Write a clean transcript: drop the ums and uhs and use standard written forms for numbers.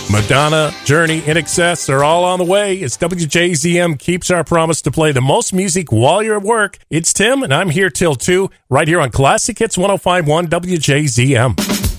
Madonna, Journey, INXS are all on the way as WJZM keeps our promise to play the most music while you're at work. It's Tim, and I'm here till 2, right here on Classic Hits 105.1 WJZM.